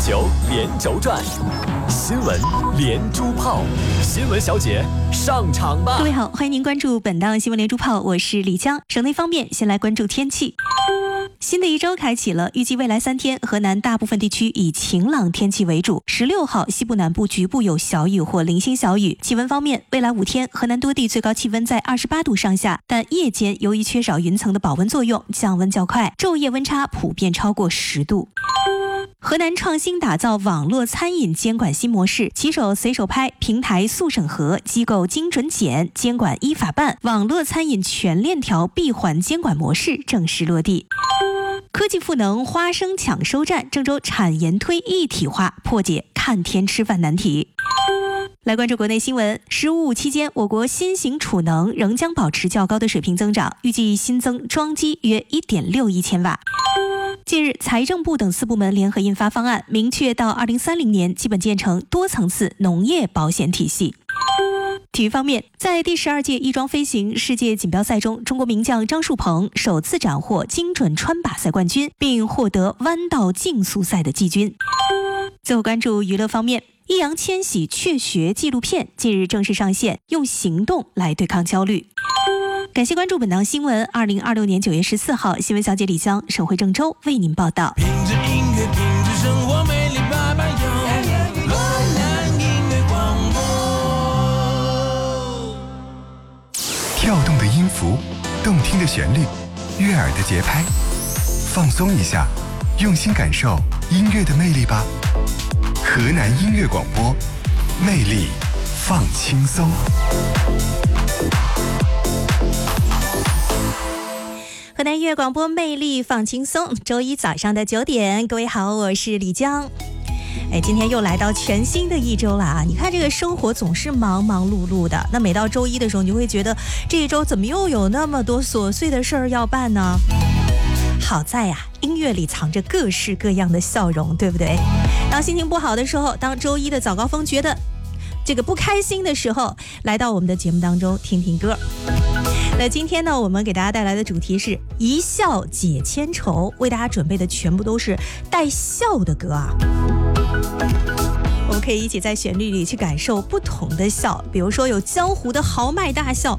球连轴转，新闻连珠炮，新闻小姐上场吧！ 各位好，欢迎您关注本档新闻连珠炮，我是李江。省内方面，先来关注天气。新的一周开启了，预计未来3天，河南大部分地区以晴朗天气为主。16号，西部南部局部有小雨或零星小雨。气温方面，未来5天，河南多地最高气温在28度上下，但夜间由于缺少云层的保温作用，降温较快，昼夜温差普遍超过10度。河南创新打造网络餐饮监管新模式，骑手随手拍，平台速审核，机构精准检，监管依法办，网络餐饮全链条闭环监管模式正式落地。科技赋能花生抢收站，郑州产研推一体化，破解看天吃饭难题。来关注国内新闻。十五期间，我国新型储能仍将保持较高的水平增长，预计新增装机约 1.6亿千瓦。近日，财政部等4部门联合印发方案，明确到2030年基本建成多层次农业保险体系。体育方面，在第12届翼装飞行世界锦标赛中，中国名将张树鹏首次斩获精准穿靶赛冠军，并获得弯道竞速赛的季军。最后关注娱乐方面，易烊千玺确学纪录片近日正式上线，用行动来对抗焦虑。感谢关注本档新闻。2026年9月14号，新闻小姐李江，省会郑州为您报道。 品质音乐，品质生活，美丽八百有。河南音乐广播。 跳动的音符，动听的旋律，悦耳的节拍，放松一下，用心感受音乐的魅力吧。河南音乐广播，魅力放轻松。 河南音乐广播，魅力放轻松。周一早上的9点，各位好，我是李江。今天又来到全新的一周了啊！你看这个生活总是忙忙碌碌的，那每到周一的时候，你就会觉得这一周怎么又有那么多琐碎的事儿要办呢？好在呀，音乐里藏着各式各样的笑容，对不对？当心情不好的时候，当周一的早高峰觉得这个不开心的时候，来到我们的节目当中听听歌。那今天呢，我们给大家带来的主题是一笑解千愁，为大家准备的全部都是带笑的歌啊。我们可以一起在旋律里去感受不同的笑，比如说有江湖的豪迈大笑，